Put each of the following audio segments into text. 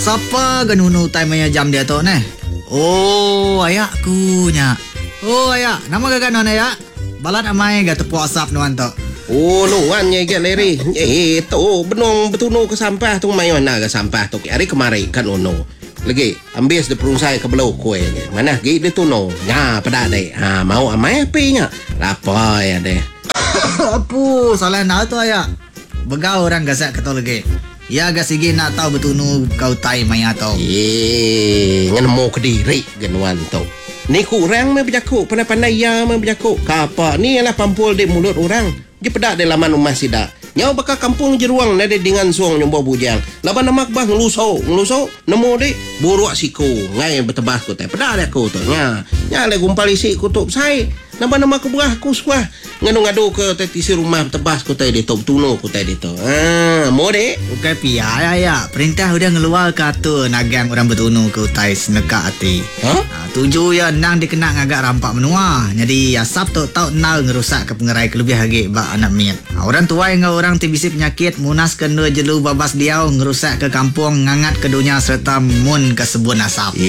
Siapa genunu time maya jam dia tu ne? Oh, ayakku nya. Oh, ayak. Nama gagak non ayak? Balat amai gak tepuk asap nuan tu. Oh, nuan nya gak leri. Tu benong betunu ke sampah tu mai mana ke sampah tu. Hari kemari kan ono. Lagi ambil de perungsai ke belau kue. Mana gi de tuno. Nya pada deh. Ha mau amai api nya. Lapa ya deh. Apu, salah nak tu ayak. Begau orang gasak kata lagi. Ya gak sigi nak tahu betunu kau tai maya tu. Ngan mau ke diri genuan tu. Ni kurang me berjakuk pandai-pandai ya me berjakuk. Kapa ni ialah pampul di mulut orang. Dia pedak di laman rumah sidak. Nyau bakal kampung jeruang nade dengan suang nyombo bujang. Laban namak bah ngeluso nemu di buruk siku ngai betebas ko teh. Pedak dia ko tu. Nya le gumpal isi kutup sai. Laban namak ko berah ku suah ngadu-ngadu ke tisi rumah betebas ko teh di top tuno ko teh di tu. Mau dek. Bukan pia ya. Perintah udah ngeluar kata nagang orang betunu ke utai seneka hati. Tuju ya nang dikena ngagak rampak menua. Jadi asap tu tau nal ngerusak ke pengerai kelebih hagi bak anak miat. Orang tua yang orang tibisi penyakit munas kena jelu babas diau ngerusak ke kampung ngangat ke dunia serta mun ke sebun asap.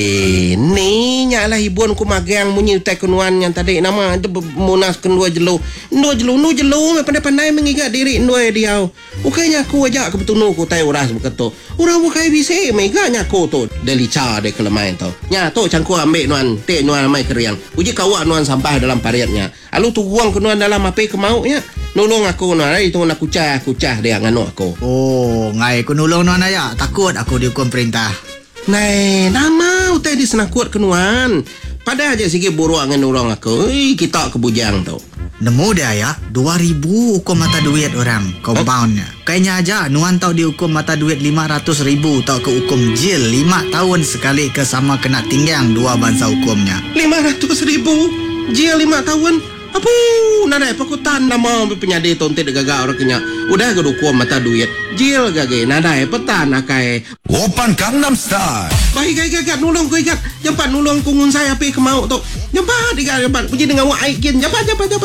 Ni nyalah ibuan ku magang munyi utai kenuan yang tadi nama itu munas kedua jelu. Nu jelu pandai-pandai mengigat diri ndua diau. Ukainya aku ajak ke betunu ku tai uras beketu. Orang bukai bisi meganya aku tu delica de kelemain tu. Nya tu cangku ambil nuan te nuan mai keriang. Uji kawak nuan sampah dalam pariatnya. Alu tu buang ke nuan dalam api kemau nya. Nolong aku nuan itu nak kucah dia nganu aku. Oh, ngai ku nolong nuan aya. Takut aku dihukum perintah. Nai, nama utai di senakut ke nuan. Pada aja sigi buruk ngan nolong aku. Kita ke bujang tu. Nemu dia ya 2,000 hukum mata duit orang compoundnya. Kayaknya aja nuan tau dihukum mata duit 500,000 tau ke hukum jil 5 tahun sekali ke sama kena tinggang 2 bangsa hukumnya. 500,000 jil 5 tahun. Apa? Nadai pakutan nama penyadi tonte de gaga orang kenya. Udah ke hukum mata duit jil gage nadai petan akai. Open Gangnam Style. Baik gagak nulung ku ikat. Jampan nulung kungun saya api kemau tu. Jampan puji dengan wak aikin. Jampan.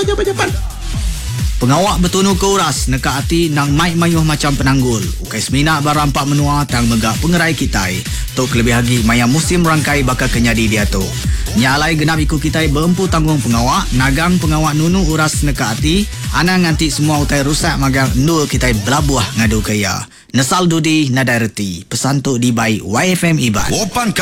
Pengawak betunu ke uras neka hati nang mai mayuh macam penanggul. Ukai semina barampak menua tang megak pengerai kitai. Tok lebih lagi maya musim rangkai bakal kenyadi dia tu. Nyalai genap ikut kitai berempu tanggung pengawak. Nagang pengawak nunu uras neka hati. Anang nganti semua utai rusak magang nul kitai belabuah ngadu kaya. Nesal dudi nadai reti. Pesan tu di baik YFM Iban. Open